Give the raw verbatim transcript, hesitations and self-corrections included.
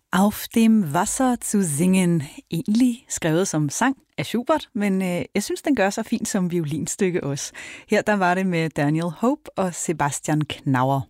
Auf dem Wasser zu singen. Egentlig skrevet som sang af Schubert, men øh, jeg synes, den gør sig fint som violinstykke også. Her der var det med Daniel Hope og Sebastian Knauer.